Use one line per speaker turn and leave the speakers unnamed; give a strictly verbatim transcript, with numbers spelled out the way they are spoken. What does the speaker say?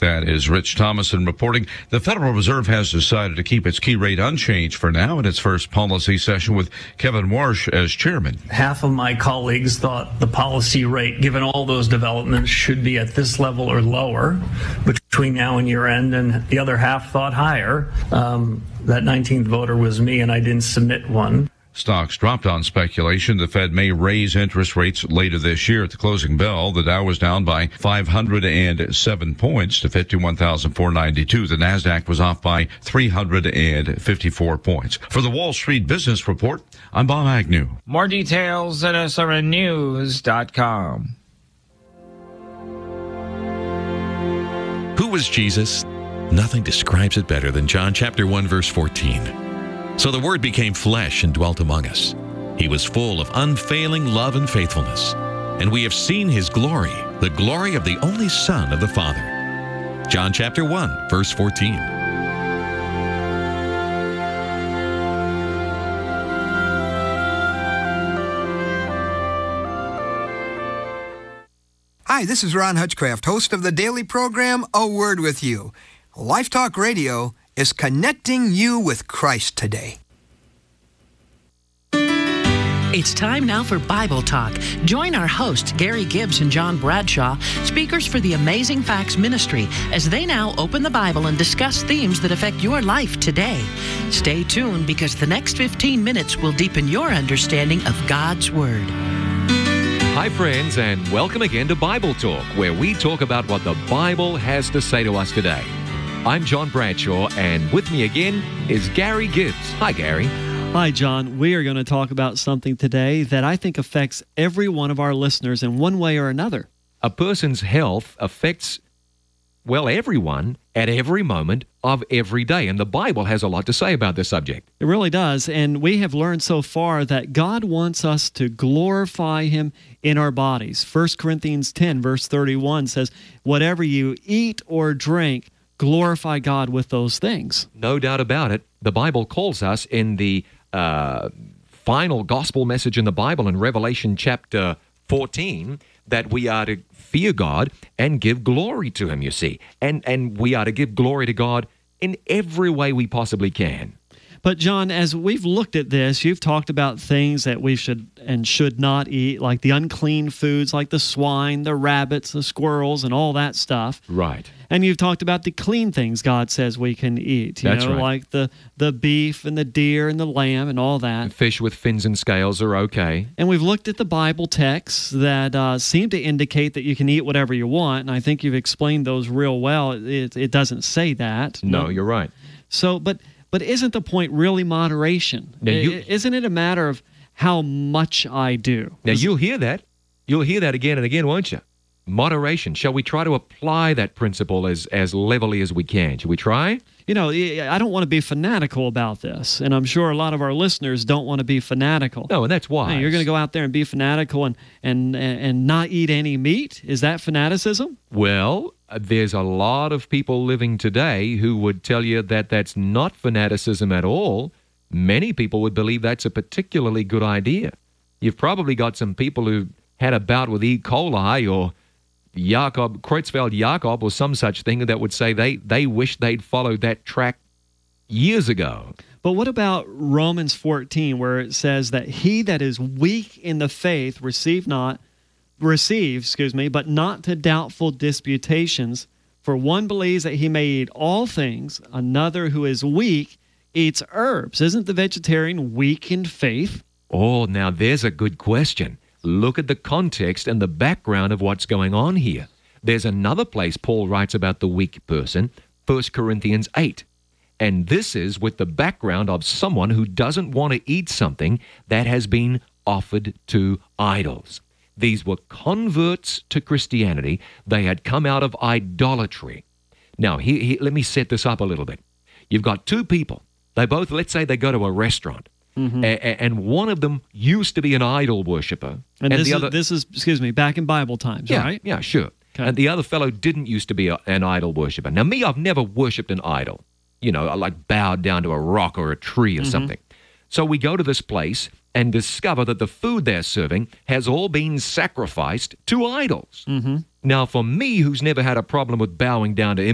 That is Rich Thomason reporting. The Federal Reserve has decided to keep its key rate unchanged for now in its first policy session with Kevin Warsh as chairman.
Half of my colleagues thought the policy rate, given all those developments, should be at this level or lower between now and year end, and the other half thought higher. Um, that nineteenth voter was me, and I didn't submit one.
Stocks dropped on speculation the Fed may raise interest rates later this year. At the closing bell, the Dow was down by five hundred seven points to fifty-one thousand four hundred ninety-two. The Nasdaq was off by three hundred fifty-four points. For the Wall Street Business Report, I'm Bob Agnew.
More details at S R N news dot com.
Who was Jesus? Nothing describes it better than John chapter one, verse fourteen. So the Word became flesh and dwelt among us. He was full of unfailing love and faithfulness. And we have seen His glory, the glory of the only Son of the Father. John chapter one, verse fourteen.
Hi, this is Ron Hutchcraft, host of the daily program, A Word With You. Life Talk Radio is connecting you with Christ today.
It's time now for Bible Talk. Join our hosts, Gary Gibbs and John Bradshaw, speakers for the Amazing Facts Ministry, as they now open the Bible and discuss themes that affect your life today. Stay tuned, because the next fifteen minutes will deepen your understanding of God's Word.
Hi, friends, and welcome again to Bible Talk, where we talk about what the Bible has to say to us today. I'm John Bradshaw, and with me again is Gary Gibbs. Hi, Gary.
Hi, John. We are going to talk about something today that I think affects every one of our listeners in one way or another.
A person's health affects, well, everyone at every moment of every day, and the Bible has a lot to say about this subject.
It really does, and we have learned so far that God wants us to glorify Him in our bodies. First Corinthians ten, verse thirty-one says, whatever you eat or drink, glorify God with those things.
No doubt about it. The Bible calls us in the uh, final gospel message in the Bible in Revelation chapter fourteen that we are to fear God and give glory to Him, you see. And, and we are to give glory to God in every way we possibly can.
But, John, as we've looked at this, you've talked about things that we should and should not eat, like the unclean foods, like the swine, the rabbits, the squirrels, and all that stuff.
Right.
And you've talked about the clean things God says we can eat, you
That's
know,
right.
like the, the beef and the deer and the lamb and all that.
Fish with fins and scales are okay.
And we've looked at the Bible texts that uh, seem to indicate that you can eat whatever you want, and I think you've explained those real well. It, it doesn't say that.
No,
no,
you're right.
So, but... But isn't the point really moderation?
Now you,
isn't it a matter of how much I do?
Now, you'll hear that. You'll hear that again and again, won't you? Moderation. Shall we try to apply that principle as, as levelly as we can? Shall we try?
You know, I don't want to be fanatical about this, and I'm sure a lot of our listeners don't want to be fanatical.
No, and that's why.
Hey, you're going to go out there and be fanatical and, and, and not eat any meat? Is that fanaticism?
Well, there's a lot of people living today who would tell you that that's not fanaticism at all. Many people would believe that's a particularly good idea. You've probably got some people who had a bout with E. coli or Jakob, Creutzfeldt-Jakob or some such thing that would say they, they wish they'd followed that track years ago.
But what about Romans fourteen, where it says that he that is weak in the faith receive not, receive, excuse me, but not to doubtful disputations. For one believes that he may eat all things, another who is weak eats herbs. Isn't the vegetarian weak in faith?
Oh, now there's a good question. Look at the context and the background of what's going on here. There's another place Paul writes about the weak person, First Corinthians eight. And this is with the background of someone who doesn't want to eat something that has been offered to idols. These were converts to Christianity. They had come out of idolatry. Now, he, he, let me set this up a little bit. You've got two people. They both, let's say they go to a restaurant. Mm-hmm. A- and one of them used to be an idol worshiper.
And,
and
this,
the
is,
other,
this is, excuse me, back in Bible times,
yeah,
right?
Yeah, sure. Okay. And the other fellow didn't used to be a, an idol worshiper. Now, me, I've never worshipped an idol. You know, I like bowed down to a rock or a tree or mm-hmm. something. So we go to this place and discover that the food they're serving has all been sacrificed to idols. Mm-hmm. Now, for me, who's never had a problem with bowing down to